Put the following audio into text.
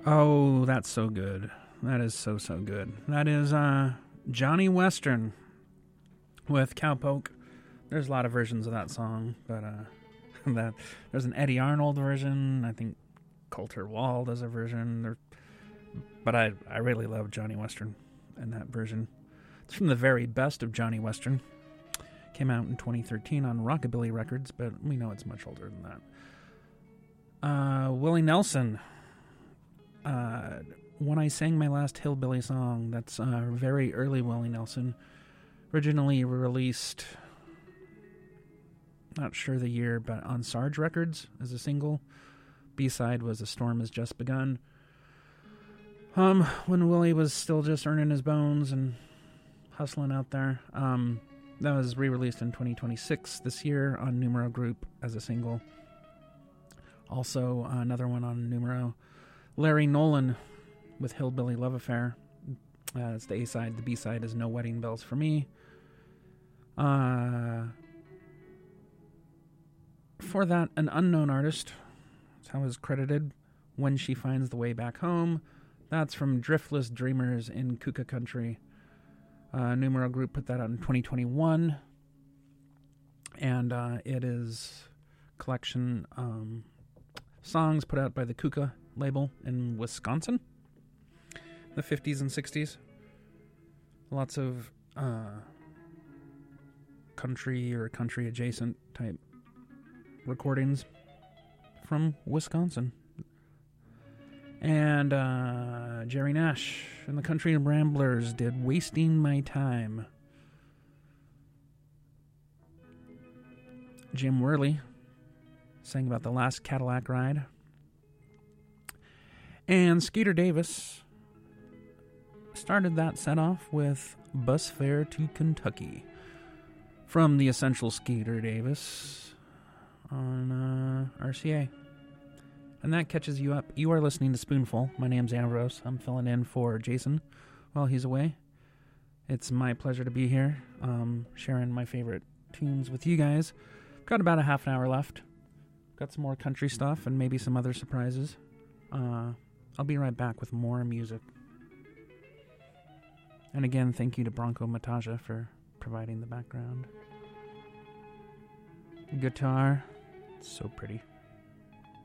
Oh, that's so good. That is so, so good. That is Johnny Western with Cowpoke. There's a lot of versions of that song, but there's an Eddie Arnold version. I think Coulter Wall does a version. But I really love Johnny Western and that version. It's from the very best of Johnny Western. Came out in 2013 on Rockabilly Records, but we know it's much older than that. Willie Nelson. When I sang my last Hillbilly song, that's very early Willie Nelson. Originally released, not sure the year, but on Sarge Records as a single. B-side was A Storm Has Just Begun. When Willie was still just earning his bones and hustling out there. That was re-released in 2026 this year on Numero Group as a single. Also, another one on Numero. Larry Nolan with Hillbilly Love Affair. It's the A-side. The B-side is No Wedding Bells for Me. For that, an unknown artist. That's how it was credited. When She Finds the Way Back Home. That's from Driftless Dreamers in Kuka Country. Numero Group put that out in 2021. And it is a collection songs put out by the Kuka label in Wisconsin. The 50s and 60s. Lots of country or country adjacent type recordings from Wisconsin. And Jerry Nash and the Country Ramblers did Wasting My Time. Jim Worley sang about the last Cadillac ride. And Skeeter Davis started that set off with Bus Fare to Kentucky from the Essential Skeeter Davis on RCA. And that catches you up. You are listening to Spoonful. My name's Ambrose. I'm filling in for Jason while he's away. It's my pleasure to be here, sharing my favorite tunes with you guys. Got about a half an hour left. Got some more country stuff and maybe some other surprises. I'll be right back with more music. And again, thank you to Bronco Mataja for providing the background. Guitar, so pretty.